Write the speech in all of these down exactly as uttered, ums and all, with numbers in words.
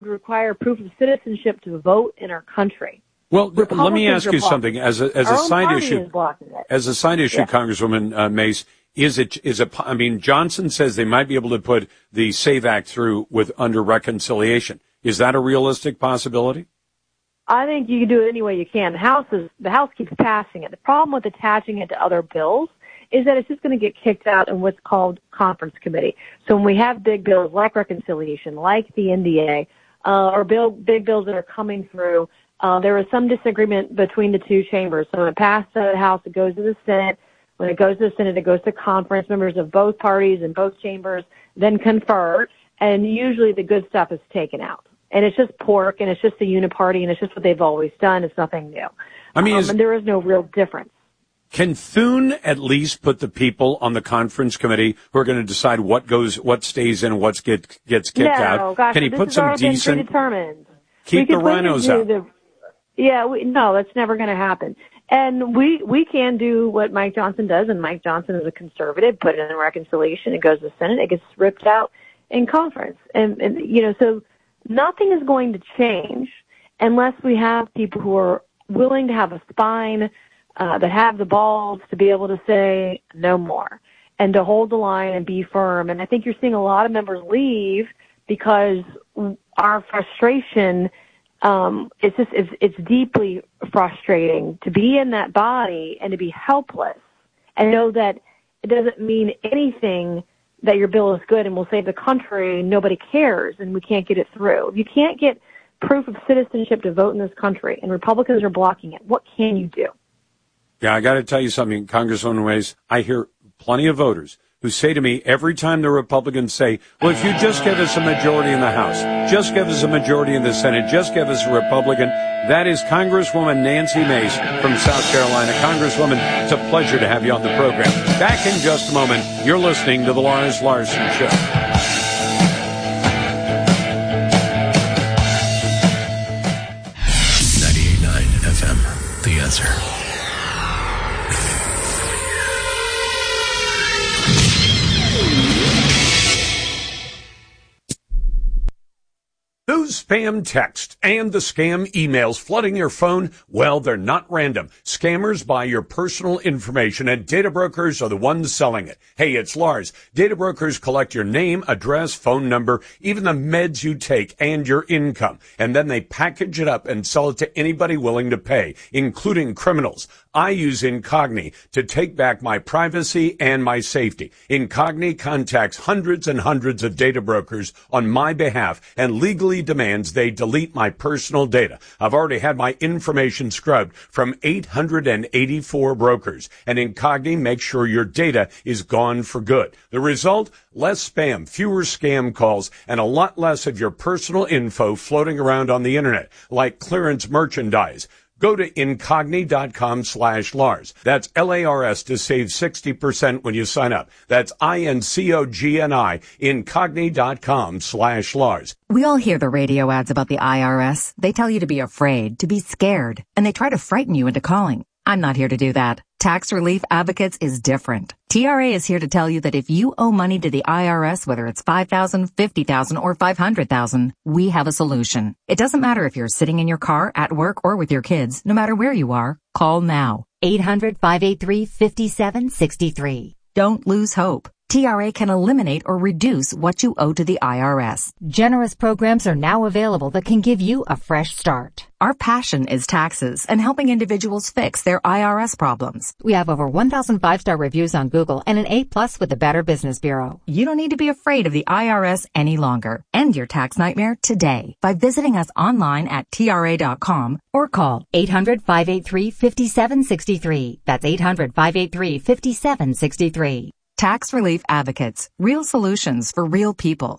require proof of citizenship to vote in our country. Well, let me ask you something. As a, as a side issue, as a side issue, yeah. Congresswoman uh, Mace, is it, is it, I mean, Johnson says they might be able to put the SAVE Act through with under reconciliation. Is that a realistic possibility? I think you can do it any way you can. The House is, the House keeps passing it. The problem with attaching it to other bills is that it's just going to get kicked out in what's called conference committee. So when we have big bills like reconciliation, like the N D A, uh, or bill, big bills that are coming through, uh, there is some disagreement between the two chambers. So when it passes out of the House, it goes to the Senate. When it goes to the Senate, it goes to conference. Members of both parties and both chambers then confer, and usually the good stuff is taken out. And it's just pork, and it's just the uniparty, and it's just what they've always done. It's nothing new. I mean, um, is, and there is no real difference. Can Thune at least put the people on the conference committee who are going to decide what goes, what stays in, and what get, gets kicked no, out? Gosh, Can he put some decent? Predetermined. Keep the rhinos out. The, yeah, we, no, that's never going to happen. And we we can do what Mike Johnson does, and Mike Johnson is a conservative. Put it in reconciliation. It goes to the Senate. It gets ripped out in conference, and, and you know so. Nothing is going to change unless we have people who are willing to have a spine, uh, that have the balls to be able to say no more and to hold the line and be firm. And I think you're seeing a lot of members leave because our frustration, um, it's just, it's, it's deeply frustrating to be in that body and to be helpless and know that it doesn't mean anything that your bill is good and will save the country. Nobody cares, and we can't get it through. If you can't get proof of citizenship to vote in this country, and Republicans are blocking it, what can you do? Yeah, I got to tell you something, Congresswoman Mace. I hear plenty of voters who say to me every time the Republicans say, well, if you just give us a majority in the House, just give us a majority in the Senate, just give us a Republican. That is Congresswoman Nancy Mace from South Carolina. Congresswoman, it's a pleasure to have you on the program. Back in just a moment. You're listening to The Lars Larson Show. ninety-eight point nine F M, The Answer. Those spam texts and the scam emails flooding your phone, well, they're not random. Scammers buy your personal information, and data brokers are the ones selling it. Hey, it's Lars. Data brokers collect your name, address, phone number, even the meds you take, and your income. And then they package it up and sell it to anybody willing to pay, including criminals. I use Incogni to take back my privacy and my safety. Incogni contacts hundreds and hundreds of data brokers on my behalf and legally demands they delete my personal data. I've already had my information scrubbed from eight hundred eighty-four brokers, and Incogni makes sure your data is gone for good. The result? Less spam, fewer scam calls, and a lot less of your personal info floating around on the internet, like clearance merchandise. Go to Incogni.com slash Lars. That's L A R S to save sixty percent when you sign up. That's I-N-C-O-G-N-I, Incogni.com slash Lars. We all hear the radio ads about the I R S. They tell you to be afraid, to be scared, and they try to frighten you into calling. I'm not here to do that. Tax Relief Advocates is different. T R A is here to tell you that if you owe money to the I R S, whether it's five thousand dollars, fifty thousand dollars, or five hundred thousand dollars, we have a solution. It doesn't matter if you're sitting in your car, at work, or with your kids. No matter where you are, call now. eight hundred, five eight three, five seven six three. Don't lose hope. T R A can eliminate or reduce what you owe to the I R S. Generous programs are now available that can give you a fresh start. Our passion is taxes and helping individuals fix their I R S problems. We have over one thousand five-star reviews on Google and an A plus with the Better Business Bureau. You don't need to be afraid of the I R S any longer. End your tax nightmare today by visiting us online at T R A dot com or call eight hundred, five eight three, five seven six three. That's eight hundred, five eight three, five seven six three. Tax Relief Advocates. Real solutions for real people.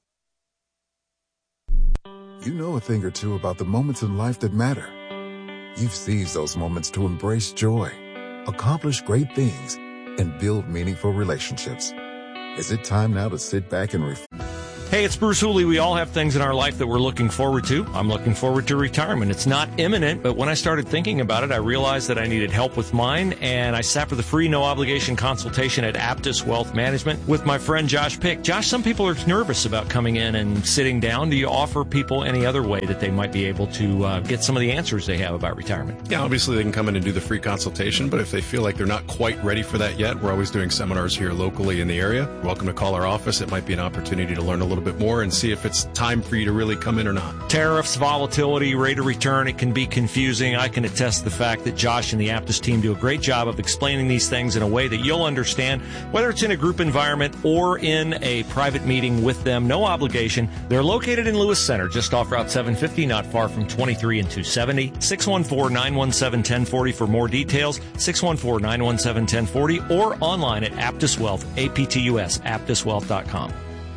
You know a thing or two about the moments in life that matter. You've seized those moments to embrace joy, accomplish great things, and build meaningful relationships. Is it time now to sit back and reflect? Hey, it's Bruce Hooley. We all have things in our life that we're looking forward to. I'm looking forward to retirement. It's not imminent, but when I started thinking about it, I realized that I needed help with mine, and I sat for the free, no-obligation consultation at Aptus Wealth Management with my friend Josh Pick. Josh, some people are nervous about coming in and sitting down. Do you offer people any other way that they might be able to uh, get some of the answers they have about retirement? Yeah, obviously they can come in and do the free consultation, but if they feel like they're not quite ready for that yet, we're always doing seminars here locally in the area. You're welcome to call our office. It might be an opportunity to learn a little bit more and see if it's time for you to really come in or not. Tariffs, volatility, rate of return, it can be confusing. I can attest to the fact that Josh and the Aptus team do a great job of explaining these things in a way that you'll understand, whether it's in a group environment or in a private meeting with them. No obligation. They're located in Lewis Center, just off Route seven fifty, not far from twenty-three and two seventy. six one four, nine one seven, one zero four zero for more details. six one four, nine one seven, one zero four zero or online at Aptus Wealth, A P T U S, aptus wealth dot com.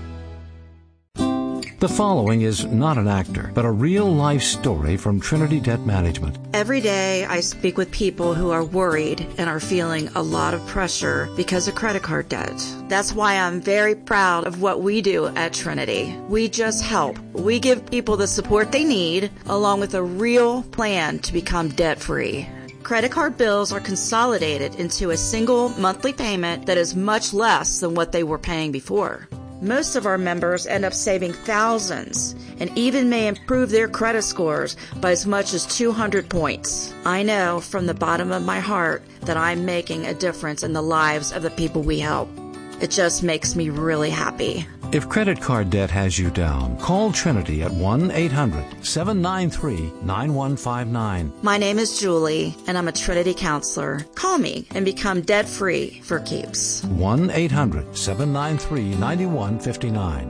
The following is not an actor, but a real-life story from Trinity Debt Management. Every day I speak with people who are worried and are feeling a lot of pressure because of credit card debt. That's why I'm very proud of what we do at Trinity. We just help. We give people the support they need, along with a real plan to become debt-free. Credit card bills are consolidated into a single monthly payment that is much less than what they were paying before. Most of our members end up saving thousands and even may improve their credit scores by as much as two hundred points. I know from the bottom of my heart that I'm making a difference in the lives of the people we help. It just makes me really happy. If credit card debt has you down, call Trinity at one eight hundred, seven nine three, nine one five nine. My name is Julie, and I'm a Trinity counselor. Call me and become debt-free for keeps. one eight hundred, seven nine three, nine one five nine.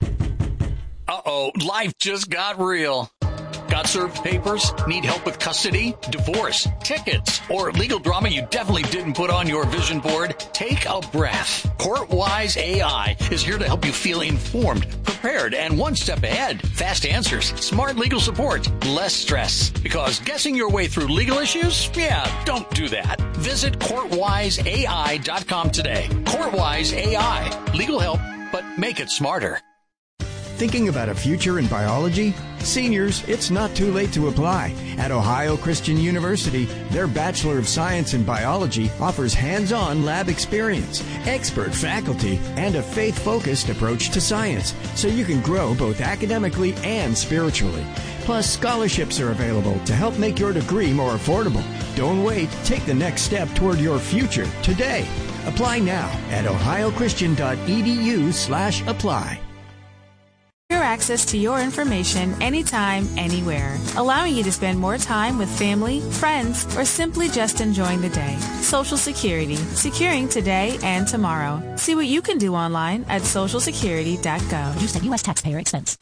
Uh-oh, life just got real. Got served papers? Need help with custody, divorce, tickets, or legal drama you definitely didn't put on your vision board? Take a breath. CourtWise A I is here to help you feel informed, prepared, and one step ahead. Fast answers, smart legal support, less stress. Because guessing your way through legal issues? Yeah, don't do that. Visit court wise A I dot com today. CourtWise A I. Legal help, but make it smarter. Thinking about a future in biology? Seniors, it's not too late to apply. At Ohio Christian University, their Bachelor of Science in Biology offers hands-on lab experience, expert faculty, and a faith-focused approach to science, so you can grow both academically and spiritually. Plus, scholarships are available to help make your degree more affordable. Don't wait. Take the next step toward your future today. Apply now at ohio christian dot e d u slash apply. Your access to your information anytime, anywhere, allowing you to spend more time with family, friends, or simply just enjoying the day. Social Security, securing today and tomorrow. See what you can do online at social security dot gov. Use at U S taxpayer expense.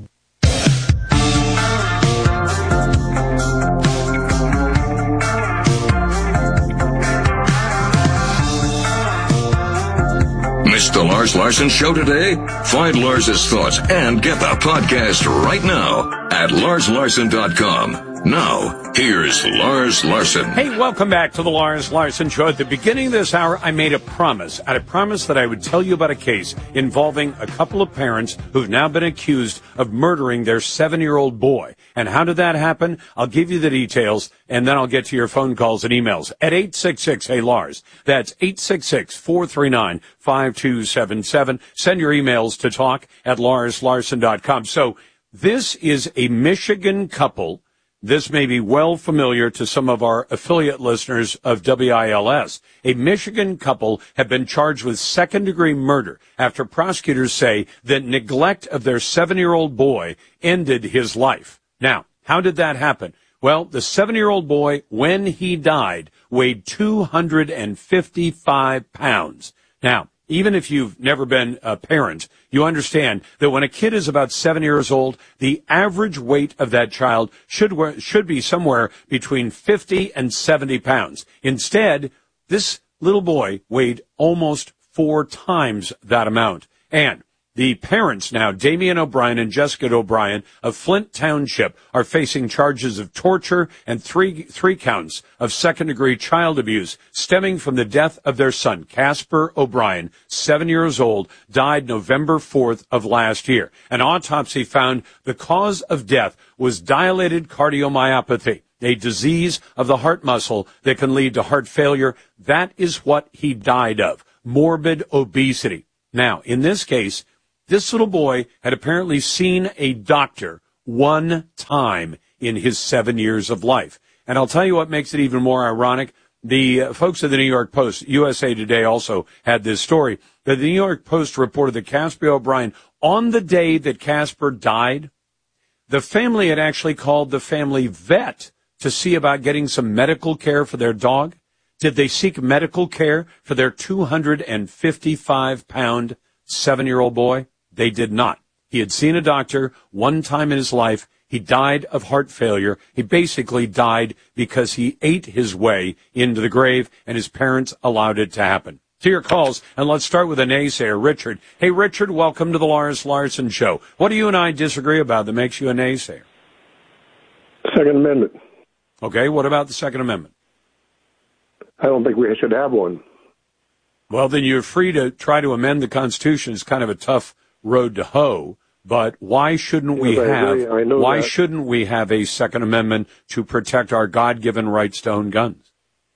Missed the Lars Larson Show today? Find Lars's thoughts and get the podcast right now at lars larson dot com. Now, here's Lars Larson. Hey, welcome back to the Lars Larson Show. At the beginning of this hour, I made a promise. I promised that I would tell you about a case involving a couple of parents who've now been accused of murdering their seven-year-old boy. And how did that happen? I'll give you the details, and then I'll get to your phone calls and emails at eight six six, hey Lars. That's eight six six, four three nine, five two seven seven. Send your emails to talk at lars larson dot com. So this is a Michigan couple. This may be well familiar to some of our affiliate listeners of W I L S. A Michigan couple have been charged with second-degree murder after prosecutors say that neglect of their seven-year-old boy ended his life. Now, how did that happen? Well, the seven-year-old boy, when he died, weighed two hundred fifty-five pounds. Now, even if you've never been a parent, you understand that when a kid is about seven years old, the average weight of that child should should be somewhere between fifty and seventy pounds. Instead, this little boy weighed almost four times that amount. And The parents now, Damian O'Brien and Jessica O'Brien of Flint Township, are facing charges of torture and three three counts of second-degree child abuse stemming from the death of their son. Casper O'Brien, seven years old, died November fourth of last year. An autopsy found the cause of death was dilated cardiomyopathy, a disease of the heart muscle that can lead to heart failure. That is what he died of, morbid obesity. Now, in this case, this little boy had apparently seen a doctor one time in his seven years of life. And I'll tell you what makes it even more ironic. The uh, folks at the New York Post, U S A Today also had this story, that the New York Post reported that Casper O'Brien, on the day that Casper died, the family had actually called the family vet to see about getting some medical care for their dog. Did they seek medical care for their two hundred fifty-five pound seven-year-old boy? They did not. He had seen a doctor one time in his life. He died of heart failure. He basically died because he ate his way into the grave, and his parents allowed it to happen. To your calls, and let's start with a naysayer, Richard. Hey, Richard, welcome to the Lars Larson Show. What do you and I disagree about that makes you a naysayer? Second Amendment. Okay, what about the Second Amendment? I don't think we should have one. Well, then you're free to try to amend the Constitution. It's kind of a tough road to hoe, but why shouldn't we yes, I have agree. I know why that. shouldn't we have a Second Amendment to protect our God-given rights to own guns?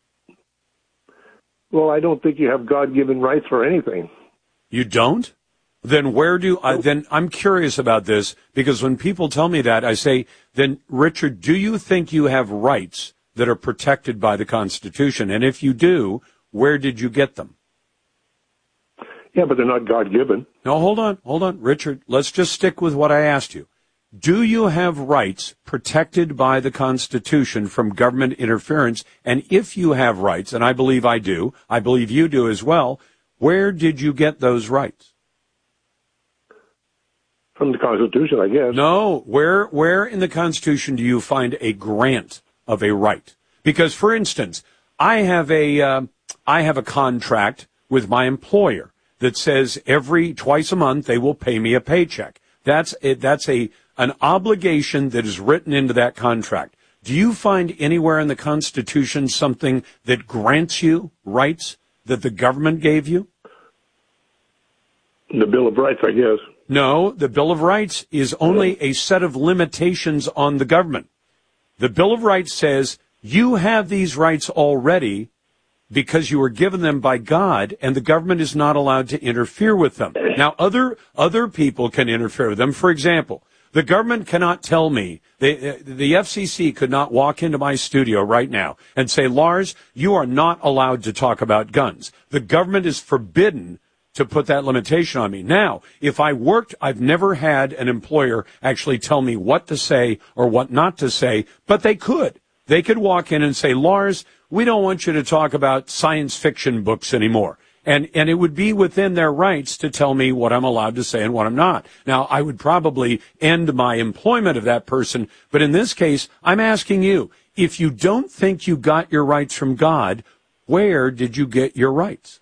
Well, I don't think you have God-given rights for anything. You don't? Then where do I, then I'm curious about this, because when people tell me that, I say, then Richard, do you think you have rights that are protected by the Constitution? And if you do, where did you get them? Yeah, but they're not God-given. No, hold on, hold on. Richard, let's just stick with what I asked you. Do you have rights protected by the Constitution from government interference? And if you have rights, and I believe I do, I believe you do as well, where did you get those rights? From the Constitution, I guess. No, where where in the Constitution do you find a grant of a right? Because, for instance, I have a uh, I have a contract with my employer that says every twice a month they will pay me a paycheck. That's a, that's a an obligation that is written into that contract. Do you find anywhere in the Constitution something that grants you rights that the government gave you? The Bill of Rights, I guess. No, the Bill of Rights is only a set of limitations on the government. The Bill of Rights says you have these rights already because you were given them by God, and the government is not allowed to interfere with them. Now, other other people can interfere with them. For example, the government cannot tell me, the, the F C C could not walk into my studio right now and say, Lars, you are not allowed to talk about guns. The government is forbidden to put that limitation on me. Now, if I worked, I've never had an employer actually tell me what to say or what not to say, but they could. They could walk in and say, Lars, we don't want you to talk about science fiction books anymore. And, and it would be within their rights to tell me what I'm allowed to say and what I'm not. Now, I would probably end my employment of that person, but in this case, I'm asking you, if you don't think you got your rights from God, where did you get your rights?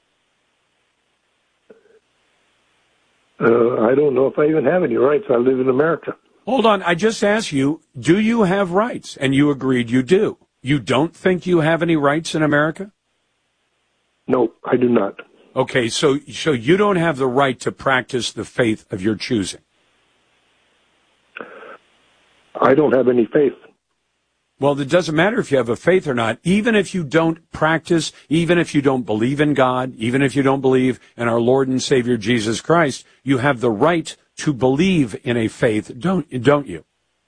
Uh, I don't know if I even have any rights. I live in America. Hold on. I just asked you, do you have rights? And you agreed you do. You don't think you have any rights in America? No, I do not. Okay, so so you don't have the right to practice the faith of your choosing. I don't have any faith. Well, it doesn't matter if you have a faith or not. Even if you don't practice, even if you don't believe in God, even if you don't believe in our Lord and Savior Jesus Christ, you have the right to believe in a faith, don't don't you?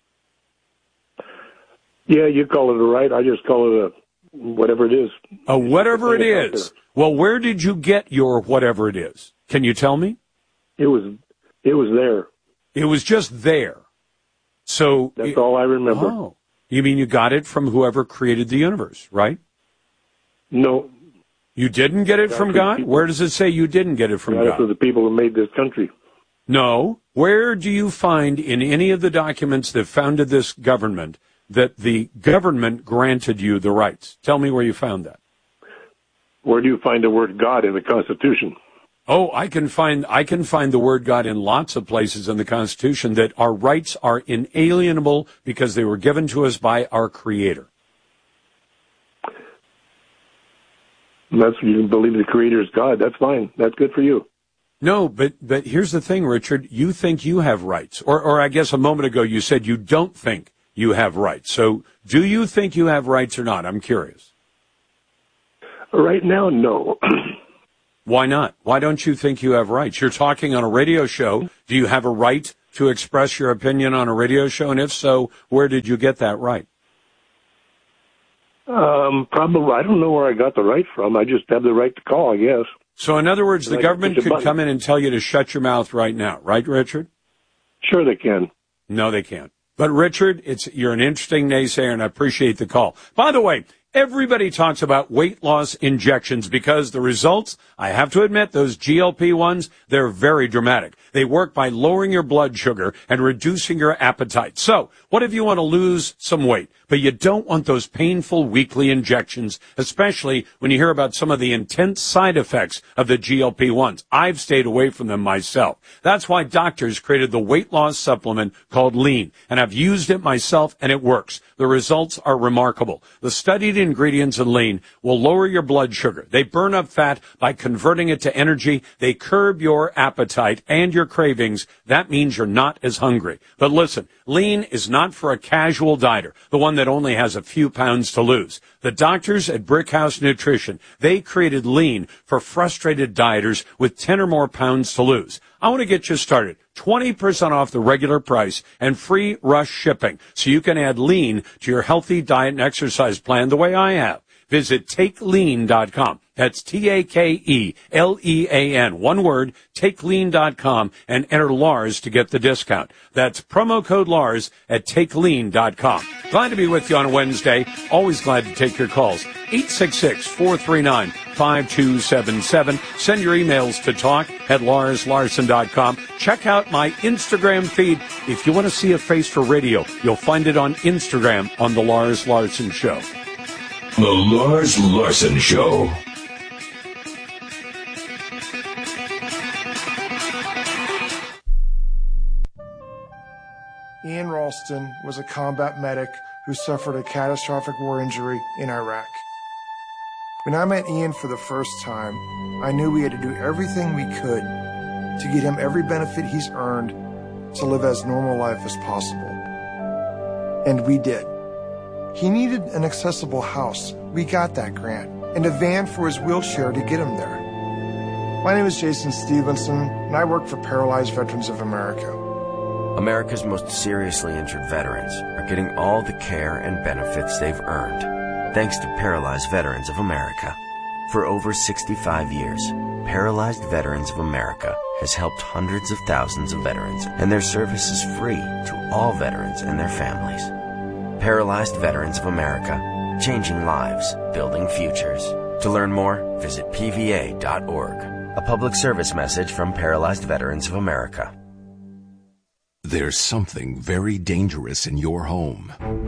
Yeah, you call it a right. I just call it a whatever it is. A whatever it is. Well, where did you get your whatever it is? Can you tell me? It was it was there. It was just there. So that's all I remember. Oh. You mean you got it from whoever created the universe, right? No. You didn't get it from God? People. Where does it say you didn't get it from God? God? For the people who made this country. No. Where do you find in any of the documents that founded this government that the government granted you the rights? Tell me where you found that. Where do you find the word God in the Constitution? Oh, I can find I can find the word God in lots of places in the Constitution, that our rights are inalienable because they were given to us by our Creator. Unless you believe the Creator is God, that's fine. That's good for you. No, but but here's the thing, Richard. You think you have rights. Or, or I guess a moment ago you said you don't think you have rights. So do you think you have rights or not? I'm curious. Right now, no. Why not? Why don't you think you have rights? You're talking on a radio show. Do you have a right to express your opinion on a radio show? And if so, where did you get that right? Um, probably, I don't know where I got the right from. I just have the right to call, I guess. So in other words, the I government could button. come in and tell you to shut your mouth right now, right, Richard? Sure they can. No, they can't. But Richard, it's, you're an interesting naysayer, and I appreciate the call. By the way, everybody talks about weight loss injections because the results, I have to admit, those G L P ones, they're very dramatic. They work by lowering your blood sugar and reducing your appetite. So, what if you want to lose some weight, but you don't want those painful weekly injections, especially when you hear about some of the intense side effects of the G L P ones? I've stayed away from them myself. That's why doctors created the weight loss supplement called Lean, and I've used it myself, and it works. The results are remarkable. The studied ingredients in Lean will lower your blood sugar. They burn up fat by converting it to energy. They curb your appetite and your cravings. That means you're not as hungry. But listen, Lean is not for a casual dieter, the one that only has a few pounds to lose. The doctors at Brickhouse Nutrition, they created Lean for frustrated dieters with ten or more pounds to lose. I want to get you started. twenty percent off the regular price and free rush shipping so you can add Lean to your healthy diet and exercise plan the way I have. Visit take lean dot com. That's T A K E L E A N. One word, take lean dot com, and enter Lars to get the discount. That's promo code Lars at take lean dot com. Glad to be with you on Wednesday. Always glad to take your calls. eight six six, four three nine, five two seven seven. Send your emails to talk at lars larson dot com. Check out my Instagram feed. If you want to see a face for radio, you'll find it on Instagram on The Lars Larson Show. The Lars Larson Show. Ian Ralston was a combat medic who suffered a catastrophic war injury in Iraq. When I met Ian for the first time, I knew we had to do everything we could to get him every benefit he's earned to live as normal life as possible. And we did. He needed an accessible house. We got that grant. And a van for his wheelchair to get him there. My name is Jason Stevenson, and I work for Paralyzed Veterans of America. America's most seriously injured veterans are getting all the care and benefits they've earned, thanks to Paralyzed Veterans of America. For over sixty-five years, Paralyzed Veterans of America has helped hundreds of thousands of veterans, and their service is free to all veterans and their families. Paralyzed Veterans of America, changing lives, building futures. To learn more, visit P V A dot org. A public service message from Paralyzed Veterans of America. There's something very dangerous in your home.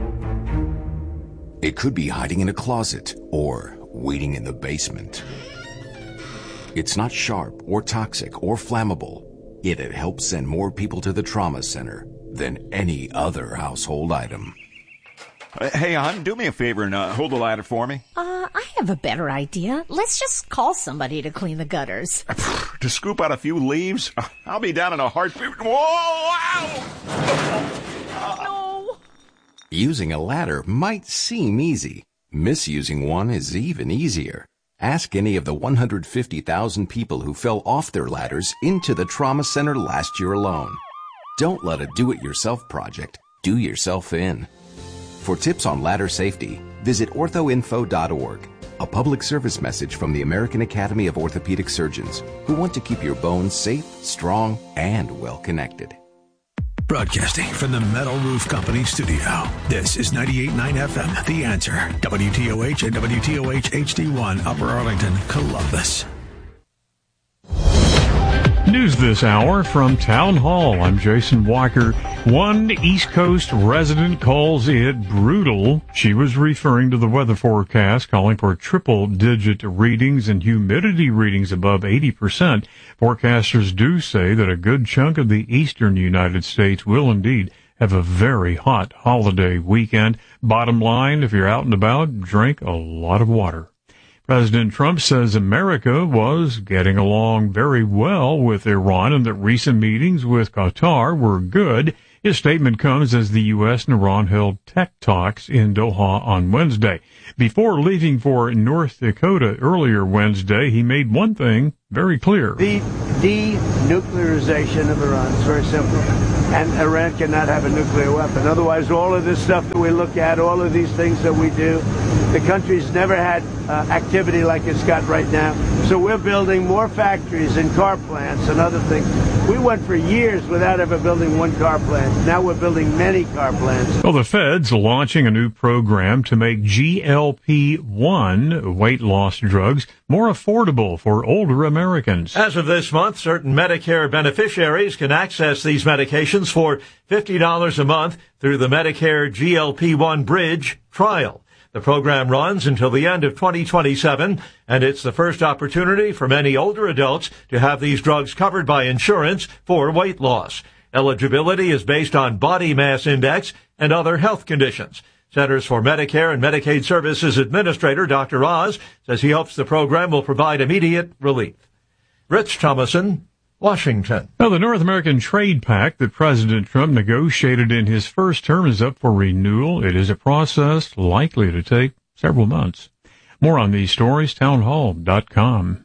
It could be hiding in a closet or waiting in the basement. It's not sharp or toxic or flammable, yet it helps send more people to the trauma center than any other household item. Uh, hey, hon, do me a favor and uh, hold the ladder for me. Uh, I have a better idea. Let's just call somebody to clean the gutters. To scoop out a few leaves? I'll be down in a heartbeat. Whoa! Wow! No! Using a ladder might seem easy. Misusing one is even easier. Ask any of the one hundred fifty thousand people who fell off their ladders into the trauma center last year alone. Don't let a do-it-yourself project do yourself in. For tips on ladder safety, visit ortho info dot org, a public service message from the American Academy of Orthopedic Surgeons, who want to keep your bones safe, strong, and well-connected. Broadcasting from the Metal Roof Company studio, this is ninety-eight point nine F M, The Answer, W T O H and W T O H H D one, Upper Arlington, Columbus. news this hour from Town Hall. I'm Jason Walker. One East Coast resident calls it brutal. She was referring to the weather forecast, calling for triple-digit readings and humidity readings above eighty percent. Forecasters do say that a good chunk of the eastern United States will indeed have a very hot holiday weekend. Bottom line, if you're out and about, drink a lot of water. President Trump says America was getting along very well with Iran and that recent meetings with Qatar were good. His statement comes as the U S and Iran held tech talks in Doha on Wednesday. Before leaving for North Dakota earlier Wednesday, he made one thing very clear. The denuclearization of Iran is very simple. And Iran cannot have a nuclear weapon. Otherwise, all of this stuff that we look at, all of these things that we do, the country's never had uh, activity like it's got right now. So we're building more factories and car plants and other things. We went for years without ever building one car plant. Now we're building many car plants. Well, the Fed's launching a new program to make G L P one weight loss drugs more affordable for older Americans. As of this month, certain Medicare beneficiaries can access these medications for fifty dollars a month through the Medicare G L P one Bridge trial. The program runs until the end of twenty twenty-seven, and it's the first opportunity for many older adults to have these drugs covered by insurance for weight loss. Eligibility is based on body mass index and other health conditions. Centers for Medicare and Medicaid Services Administrator Doctor Oz says he hopes the program will provide immediate relief. Rich Thomason, Washington. Now, the North American Trade Pact that President Trump negotiated in his first term is up for renewal. It is a process likely to take several months. More on these stories, townhall dot com.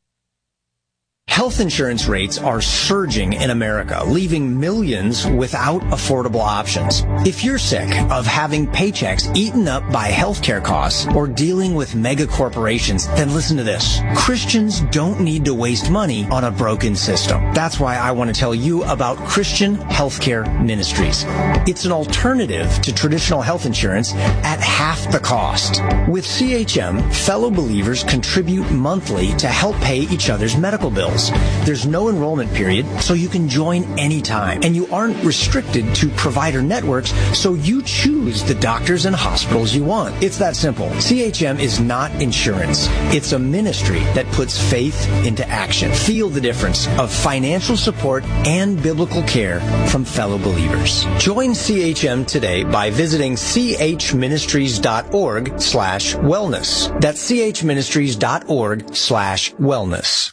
Health insurance rates are surging in America, leaving millions without affordable options. If you're sick of having paychecks eaten up by healthcare costs or dealing with mega corporations, then listen to this. Christians don't need to waste money on a broken system. That's why I want to tell you about Christian Healthcare Ministries. It's an alternative to traditional health insurance at half the cost. With C H M, fellow believers contribute monthly to help pay each other's medical bills. There's no enrollment period, so you can join anytime. And you aren't restricted to provider networks, so you choose the doctors and hospitals you want. It's that simple. C H M is not insurance. It's a ministry that puts faith into action. Feel the difference of financial support and biblical care from fellow believers. Join C H M today by visiting chministries.org slash wellness. That's chministries.org slash wellness.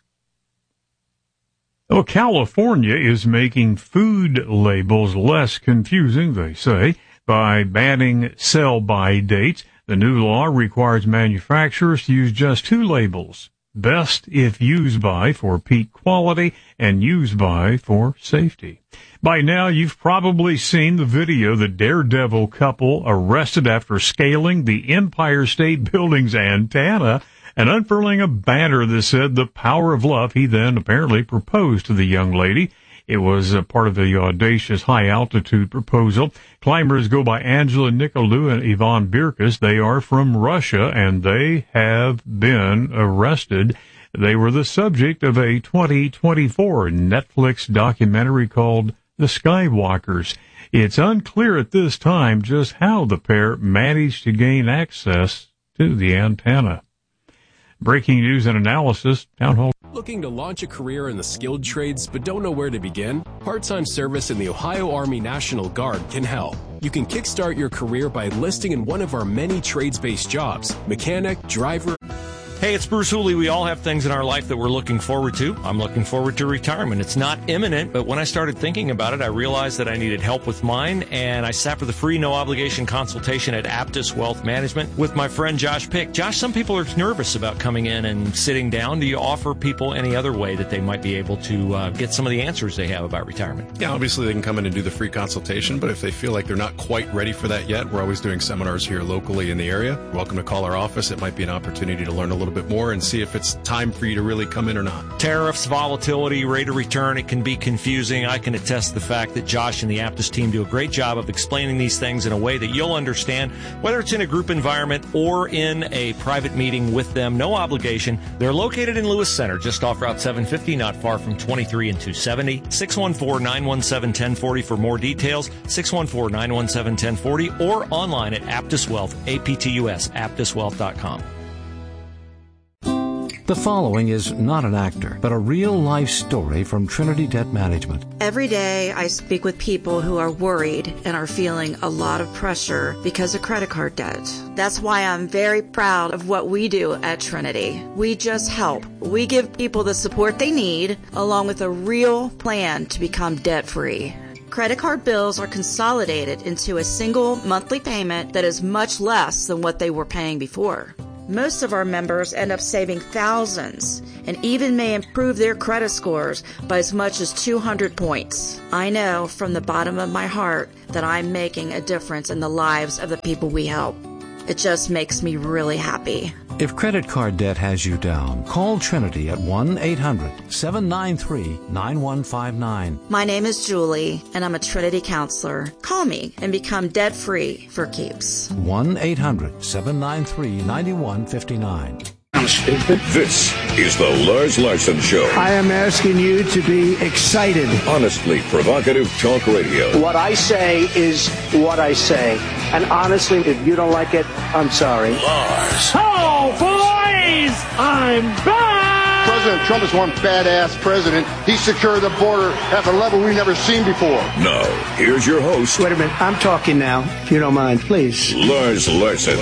Well, California is making food labels less confusing, they say, by banning sell-by dates. The new law requires manufacturers to use just two labels, best if used by for peak quality and used by for safety. By now, you've probably seen the video of the daredevil couple arrested after scaling the Empire State Building's antenna and unfurling a banner that said the power of love. He then apparently proposed to the young lady. It was a part of the audacious high-altitude proposal. Climbers go by Angela Nicolaou and Ivan Birkus. They are from Russia, and they have been arrested. They were the subject of a twenty twenty-four Netflix documentary called The Skywalkers. It's unclear at this time just how the pair managed to gain access to the antenna. Breaking news and analysis, Town Hall. Looking to launch a career in the skilled trades but don't know where to begin? Part-time service in the Ohio Army National Guard can help. You can kickstart your career by enlisting in one of our many trades-based jobs: mechanic, driver. Hey, it's Bruce Hooley. We all have things in our life that we're looking forward to. I'm looking forward to retirement. It's not imminent, but when I started thinking about it, I realized that I needed help with mine, and I sat for the free, no-obligation consultation at Aptus Wealth Management with my friend Josh Pick. Josh, some people are nervous about coming in and sitting down. Do you offer people any other way that they might be able to uh, get some of the answers they have about retirement? Yeah, obviously they can come in and do the free consultation, but if they feel like they're not quite ready for that yet, we're always doing seminars here locally in the area. You're welcome to call our office. It might be an opportunity to learn a little little bit more and see if it's time for you to really come in or not. Tariffs, volatility, rate of return, it can be confusing. I can attest to the fact that Josh and the Aptus team do a great job of explaining these things in a way that you'll understand, whether it's in a group environment or in a private meeting with them. No obligation. They're located in Lewis Center, just off Route seven fifty, not far from twenty-three and two seventy. six one four, nine one seven, one zero four zero for more details. six one four, nine one seven, one zero four zero or online at Aptus Wealth, A P T U S, aptus wealth dot com. The following is not an actor, but a real-life story from Trinity Debt Management. Every day I speak with people who are worried and are feeling a lot of pressure because of credit card debt. That's why I'm very proud of what we do at Trinity. We just help. We give people the support they need, along with a real plan to become debt-free. Credit card bills are consolidated into a single monthly payment that is much less than what they were paying before. Most of our members end up saving thousands and even may improve their credit scores by as much as two hundred points. I know from the bottom of my heart that I'm making a difference in the lives of the people we help. It just makes me really happy. If credit card debt has you down, call Trinity at one eight hundred, seven nine three, nine one five nine. My name is Julie, and I'm a Trinity counselor. Call me and become debt-free for keeps. one eight hundred, seven nine three, nine one five nine. This is the Lars Larson Show. I am asking you to be excited. Honestly provocative talk radio. What I say is what I say. And honestly, if you don't like it, I'm sorry. Lars. Oh, boys! I'm back! President Trump is one badass president. He secured the border at a level we've never seen before. Now, here's your host. Wait a minute. I'm talking now, if you don't mind, please. Lars Larson.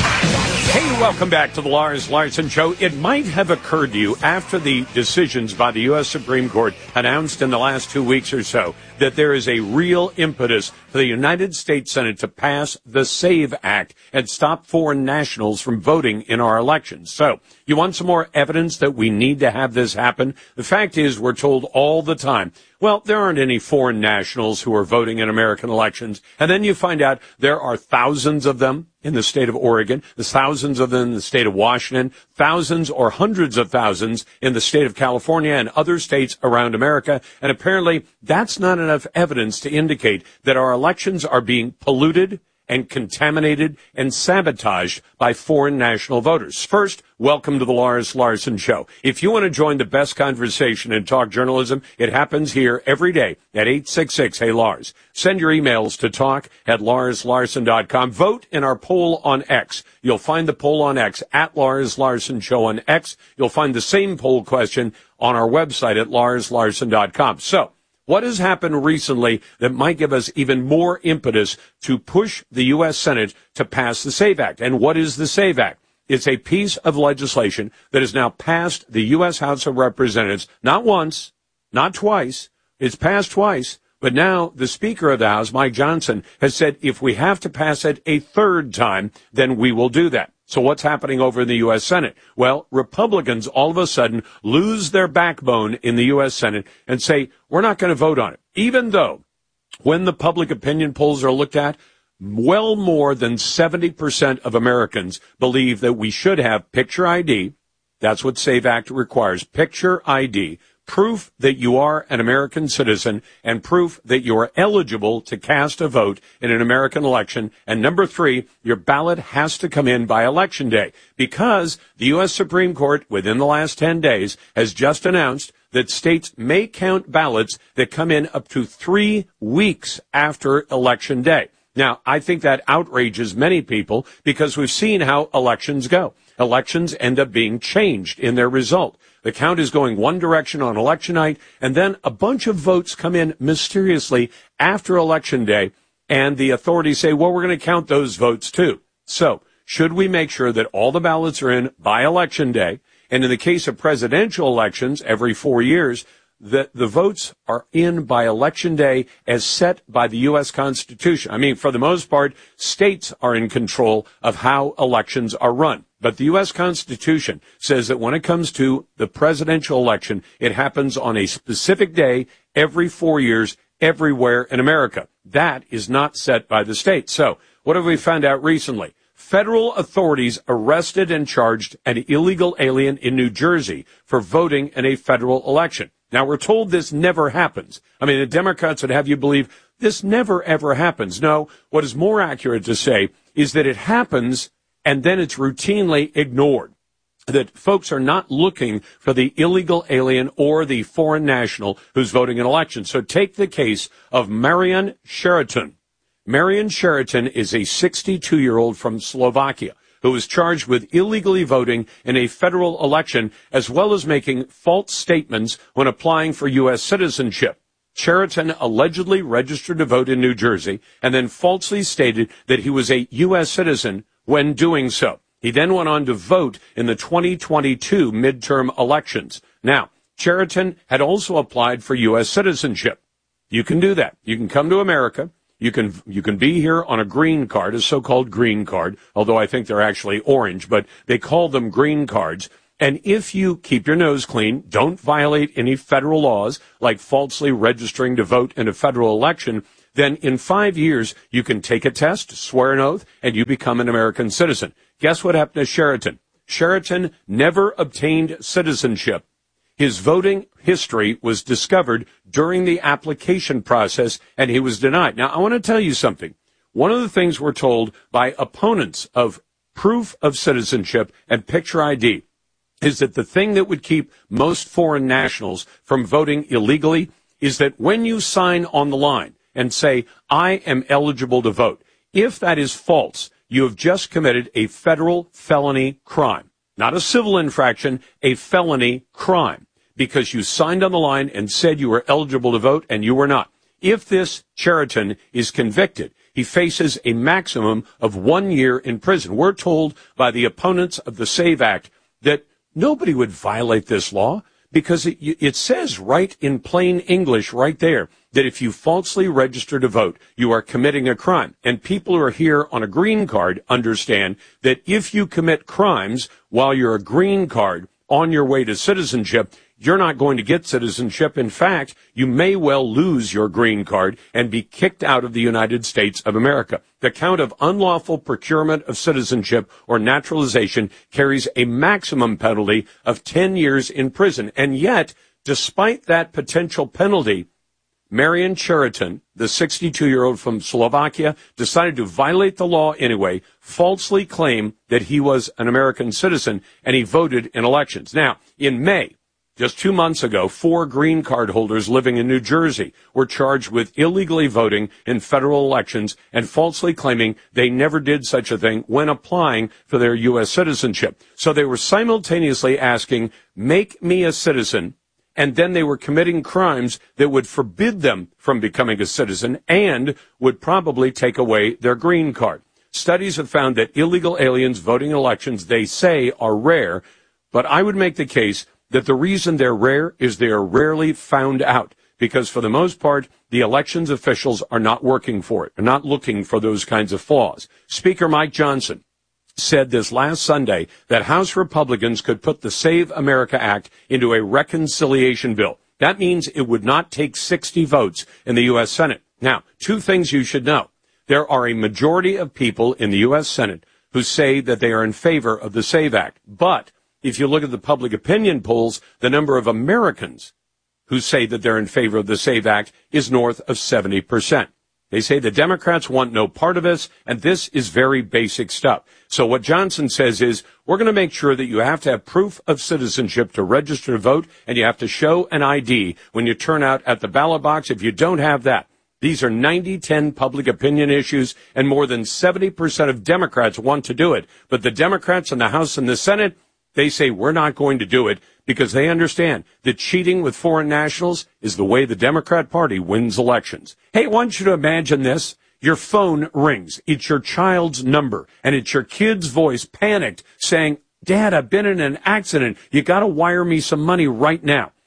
Hey, welcome back to the Lars Larson Show. It might have occurred to you after the decisions by the U S Supreme Court announced in the last two weeks or so that there is a real impetus for the United States Senate to pass the SAVE Act and stop foreign nationals from voting in our elections. So, you want some more evidence that we need to have this happen? The fact is, we're told all the time, well, there aren't any foreign nationals who are voting in American elections. And then you find out there are thousands of them in the state of Oregon, there's thousands of them in the state of Washington, thousands or hundreds of thousands in the state of California and other states around America. And apparently that's not enough evidence to indicate that our elections are being polluted and contaminated and sabotaged by foreign national voters. First, welcome to the Lars Larson Show. If you want to join the best conversation in talk journalism, it happens here every day at eight six six, hey Lars. Send your emails to talk at lars larson dot com. Vote in our poll on X. You'll find the poll on X at Lars Larson Show on X. You'll find the same poll question on our website at lars larson dot com. So, what has happened recently that might give us even more impetus to push the U S Senate to pass the SAVE Act? And what is the SAVE Act? It's a piece of legislation that has now passed the U S House of Representatives, not once, not twice. It's passed twice. But now the Speaker of the House, Mike Johnson, has said if we have to pass it a third time, then we will do that. So what's happening over in the U S Senate? Well, Republicans all of a sudden lose their backbone in the U S Senate and say, we're not going to vote on it. Even though when the public opinion polls are looked at, well more than seventy percent of Americans believe that we should have picture I D. That's what SAVE Act requires, picture I D. Proof that you are an American citizen and proof that you are eligible to cast a vote in an American election. And number three, your ballot has to come in by election day because the U S Supreme Court within the last ten days has just announced that states may count ballots that come in up to three weeks after election day. Now, I think that outrages many people because we've seen how elections go. Elections end up being changed in their result. The count is going one direction on election night, and then a bunch of votes come in mysteriously after election day, and the authorities say, well, we're going to count those votes too. So, should we make sure that all the ballots are in by election day, and in the case of presidential elections every four years, that the votes are in by election day as set by the U S Constitution. I mean, for the most part, states are in control of how elections are run. But the U S Constitution says that when it comes to the presidential election, it happens on a specific day every four years everywhere in America. That is not set by the state. So what have we found out recently? Federal authorities arrested and charged an illegal alien in New Jersey for voting in a federal election. Now, we're told this never happens. I mean, the Democrats would have you believe this never, ever happens. No, what is more accurate to say is that it happens and then it's routinely ignored. That folks are not looking for the illegal alien or the foreign national who's voting in elections. So take the case of Marian Sheraton. Marian Sheraton is a sixty-two-year-old from Slovakia who was charged with illegally voting in a federal election as well as making false statements when applying for U S citizenship. Sheraton allegedly registered to vote in New Jersey and then falsely stated that he was a U S citizen when doing so. He then went on to vote in the twenty twenty-two midterm elections. Now, Sheraton had also applied for U S citizenship. You can do that. You can come to America. You can you can be here on a green card, a so-called green card, although I think they're actually orange, but they call them green cards. And if you keep your nose clean, don't violate any federal laws, like falsely registering to vote in a federal election, then in five years, you can take a test, swear an oath, and you become an American citizen. Guess what happened to Sheraton? Sheraton never obtained citizenship. His voting history was discovered during the application process, and he was denied. Now, I want to tell you something. One of the things we're told by opponents of proof of citizenship and picture I D is that the thing that would keep most foreign nationals from voting illegally is that when you sign on the line and say, I am eligible to vote, if that is false, you have just committed a federal felony crime. Not a civil infraction, a felony crime, because you signed on the line and said you were eligible to vote and you were not. If this Sheraton is convicted, he faces a maximum of one year in prison. We're told by the opponents of the SAVE Act that nobody would violate this law because it, it says right in plain English right there that if you falsely register to vote, you are committing a crime. And people who are here on a green card understand that if you commit crimes while you're a green card on your way to citizenship, you're not going to get citizenship. In fact, you may well lose your green card and be kicked out of the United States of America. The count of unlawful procurement of citizenship or naturalization carries a maximum penalty of ten years in prison. And yet, despite that potential penalty, Marian Sheraton, the sixty-two-year-old from Slovakia, decided to violate the law anyway, falsely claim that he was an American citizen, and he voted in elections. Now, in May, just two months ago, four green card holders living in New Jersey were charged with illegally voting in federal elections and falsely claiming they never did such a thing when applying for their U S citizenship. So they were simultaneously asking, make me a citizen, and then they were committing crimes that would forbid them from becoming a citizen and would probably take away their green card. Studies have found that illegal aliens voting in elections, they say, are rare, but I would make the case that the reason they're rare is they are rarely found out, because for the most part, the elections officials are not working for it, are not looking for those kinds of flaws. Speaker Mike Johnson said this last Sunday that House Republicans could put the Save America Act into a reconciliation bill. That means it would not take sixty votes in the U S Senate. Now, two things you should know. There are a majority of people in the U S Senate who say that they are in favor of the Save Act. But if you look at the public opinion polls, the number of Americans who say that they're in favor of the Save Act is north of seventy percent. They say the Democrats want no part of this, and this is very basic stuff. So what Johnson says is, we're going to make sure that you have to have proof of citizenship to register to vote, and you have to show an I D when you turn out at the ballot box. If you don't have that, these are ninety ten public opinion issues, and more than seventy percent of Democrats want to do it. But the Democrats in the House and the Senate, they say we're not going to do it because they understand that cheating with foreign nationals is the way the Democrat Party wins elections. Hey, I want you to imagine this. Your phone rings. It's your child's number, and it's your kid's voice, panicked, saying, Dad, I've been in an accident. You got to wire me some money right now.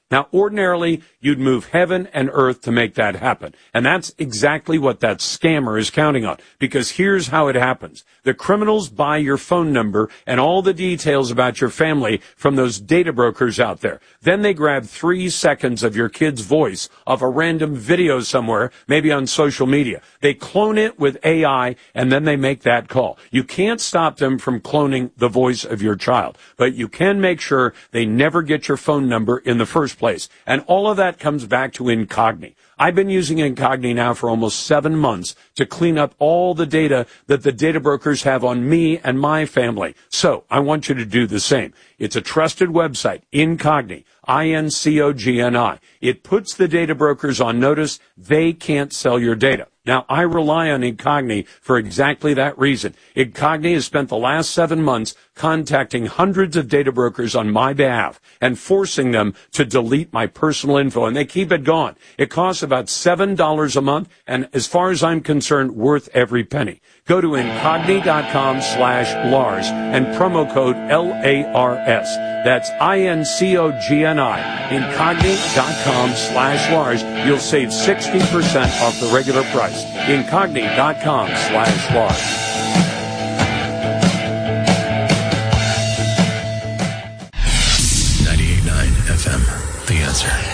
Now, ordinarily, you'd move heaven and earth to make that happen. And that's exactly what that scammer is counting on. Because here's how it happens. The criminals buy your phone number and all the details about your family from those data brokers out there. Then they grab three seconds of your kid's voice of a random video somewhere, maybe on social media. They clone it with A I, and then they make that call. You can't stop them from cloning the voice of your child, but you can make sure they never get your phone number in the first place. And all of that comes back to Incogni. I've been using Incogni now for almost seven months to clean up all the data that the data brokers have on me and my family. So I want you to do the same. It's a trusted website, Incogni, I N C O G N I. It puts the data brokers on notice they can't sell your data. Now, I rely on Incogni for exactly that reason. Incogni has spent the last seven months contacting hundreds of data brokers on my behalf and forcing them to delete my personal info, and they keep it gone. It costs about seven dollars a month, and as far as I'm concerned, worth every penny. Go to Incogni.com slash Lars and promo code L A R S. That's I N C O G N I. Incogni.com slash Lars. You'll save sixty percent off the regular price. Incogni.com slash Lars. ninety-eight point nine F M, The Answer.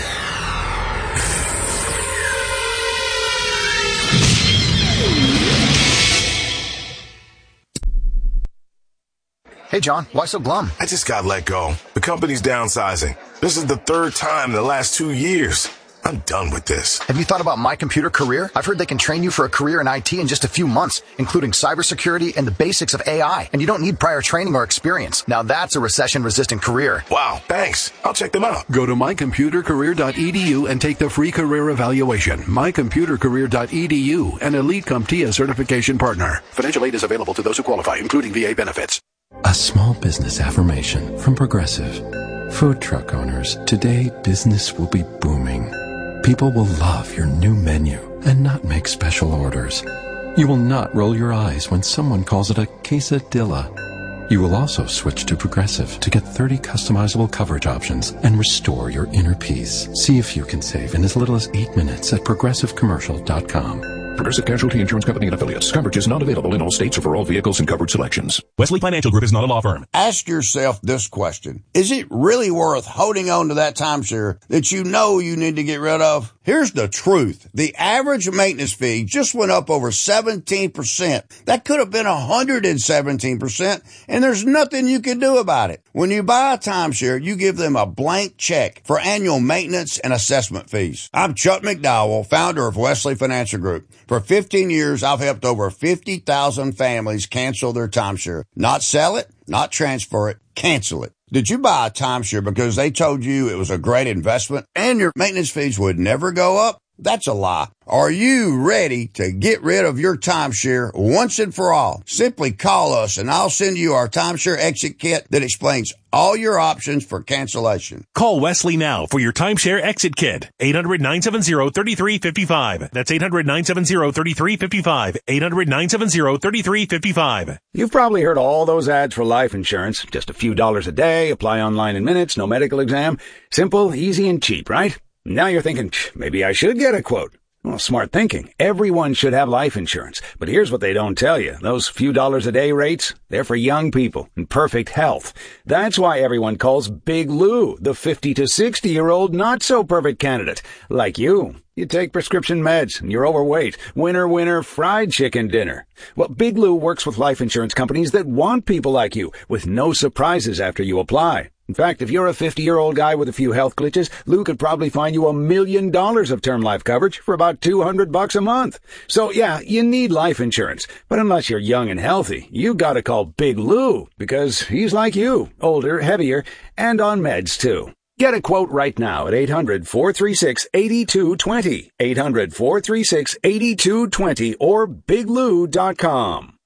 Hey, John, why so glum? I just got let go. The company's downsizing. This is the third time in the last two years. I'm done with this. Have you thought about My Computer Career? I've heard they can train you for a career in I T in just a few months, including cybersecurity and the basics of A I. And you don't need prior training or experience. Now that's a recession-resistant career. Wow, thanks. I'll check them out. Go to my computer career dot e d u and take the free career evaluation. my computer career dot e d u, an Elite CompTIA certification partner. Financial aid is available to those who qualify, including V A benefits. A small business affirmation from Progressive. Food truck owners, today business will be booming. People will love your new menu and not make special orders. You will not roll your eyes when someone calls it a quesadilla. You will also switch to Progressive to get thirty customizable coverage options and restore your inner peace. See if you can save in as little as eight minutes at progressive commercial dot com. Progressive Casualty Insurance Company and Affiliates. Coverage is not available in all states or for all vehicles and covered selections. Wesley Financial Group is not a law firm. Ask yourself this question. Is it really worth holding on to that timeshare that you know you need to get rid of? Here's the truth. The average maintenance fee just went up over seventeen percent. That could have been one hundred seventeen percent, and there's nothing you can do about it. When you buy a timeshare, you give them a blank check for annual maintenance and assessment fees. I'm Chuck McDowell, founder of Wesley Financial Group. For fifteen years, I've helped over fifty thousand families cancel their timeshare. Not sell it, not transfer it, cancel it. Did you buy a timeshare because they told you it was a great investment and your maintenance fees would never go up? That's a lie. Are you ready to get rid of your timeshare once and for all? Simply call us and I'll send you our timeshare exit kit that explains all your options for cancellation. Call Wesley now for your timeshare exit kit. eight hundred nine seven zero three three five five. That's eight hundred nine seven zero three three five five. eight hundred nine seven zero three three five five. You've probably heard all those ads for life insurance. Just a few dollars a day, apply online in minutes, no medical exam. Simple, easy, and cheap, right? Now you're thinking, maybe I should get a quote. Well, smart thinking. Everyone should have life insurance. But here's what they don't tell you. Those few dollars a day rates, they're for young people in perfect health. That's why everyone calls Big Lou the fifty to sixty year old not so perfect candidate. Like you. You take prescription meds and you're overweight. Winner, winner, fried chicken dinner. Well, Big Lou works with life insurance companies that want people like you with no surprises after you apply. In fact, if you're a fifty-year-old guy with a few health glitches, Lou could probably find you a million dollars of term life coverage for about two hundred bucks a month. So yeah, you need life insurance. But unless you're young and healthy, you gotta call Big Lou because he's like you, older, heavier, and on meds too. Get a quote right now at eight hundred four three six eight two two zero, eight hundred four three six eight two two zero, or big lou dot com.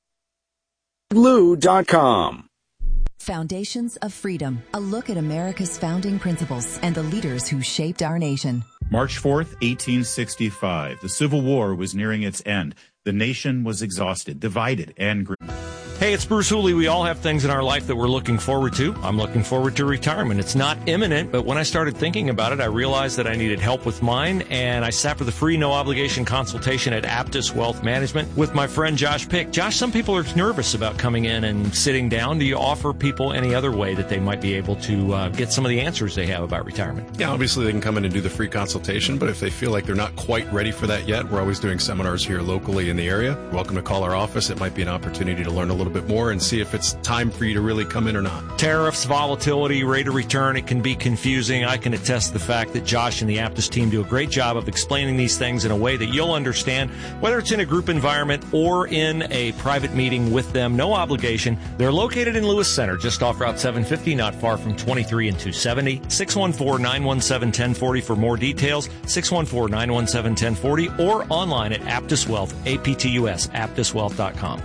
Lou dot com. Foundations of Freedom, a look at America's founding principles and the leaders who shaped our nation. March fourth, eighteen sixty-five. The Civil War was nearing its end. The nation was exhausted, divided, and... Hey, it's Bruce Hooley. We all have things in our life that we're looking forward to. I'm looking forward to retirement. It's not imminent, but when I started thinking about it, I realized that I needed help with mine, and I sat for the free, no-obligation consultation at Aptus Wealth Management with my friend Josh Pick. Josh, some people are nervous about coming in and sitting down. Do you offer people any other way that they might be able to uh, get some of the answers they have about retirement? Yeah, obviously they can come in and do the free consultation, but if they feel like they're not quite ready for that yet, we're always doing seminars here locally in the area. You're welcome to call our office. It might be an opportunity to learn a little bit more and see if it's time for you to really come in or not. Tariffs, volatility, rate of return, it can be confusing. I can attest to the fact that Josh and the Aptus team do a great job of explaining these things in a way that you'll understand, whether it's in a group environment or in a private meeting with them. No obligation. They're located in Lewis Center, just off Route seven fifty, not far from twenty-three and two seventy. six one four, nine one seven, one zero four zero for more details. six one four, nine one seven, one zero four zero or online at Aptus Wealth, A P T U S, aptus wealth dot com.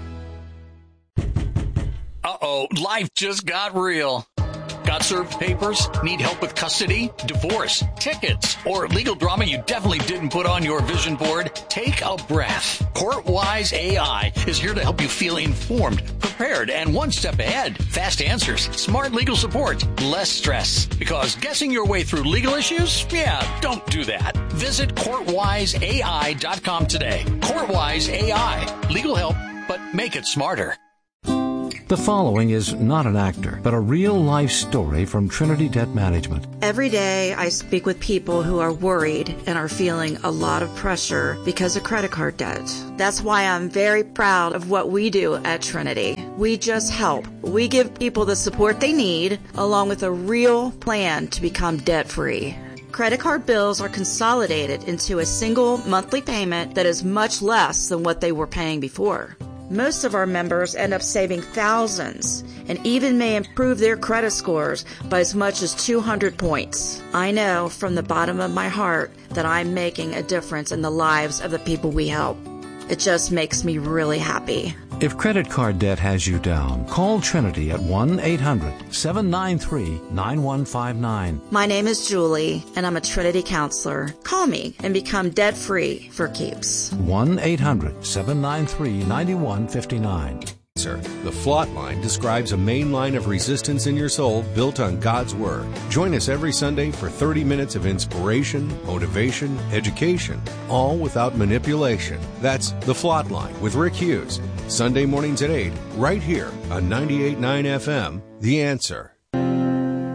Uh-oh, life just got real. Got served papers? Need help with custody, divorce, tickets, or legal drama you definitely didn't put on your vision board? Take a breath. CourtWise A I is here to help you feel informed, prepared, and one step ahead. Fast answers, smart legal support, less stress. Because guessing your way through legal issues? Yeah, don't do that. Visit court wise A I dot com today. CourtWise A I. Legal help, but make it smarter. The following is not an actor, but a real-life story from Trinity Debt Management. Every day I speak with people who are worried and are feeling a lot of pressure because of credit card debt. That's why I'm very proud of what we do at Trinity. We just help. We give people the support they need, along with a real plan to become debt-free. Credit card bills are consolidated into a single monthly payment that is much less than what they were paying before. Most of our members end up saving thousands and even may improve their credit scores by as much as two hundred points. I know from the bottom of my heart that I'm making a difference in the lives of the people we help. It just makes me really happy. If credit card debt has you down, call Trinity at one eight hundred, seven nine three, nine one five nine. My name is Julie, and I'm a Trinity counselor. Call me and become debt-free for keeps. one eight hundred, seven nine three, nine one five nine. The Flot Line describes a main line of resistance in your soul built on God's Word. Join us every Sunday for thirty minutes of inspiration, motivation, education, all without manipulation. That's The Flot Line with Rick Hughes. Sunday mornings at eight, right here on ninety-eight point nine F M, The Answer.